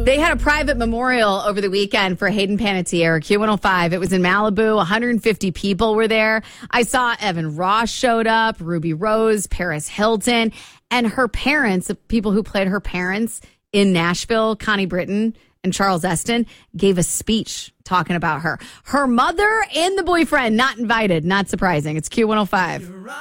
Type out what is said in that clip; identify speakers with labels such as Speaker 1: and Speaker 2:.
Speaker 1: They had a private memorial over the weekend for Hayden Panettiere, Q105. It was in Malibu. 150 people were there. I saw Evan Ross showed up, Ruby Rose, Paris Hilton, and her parents, the people who played her parents in Nashville, Connie Britton and Charles Esten, gave a speech talking about her. Her mother and the boyfriend not invited. Not surprising. It's Q105.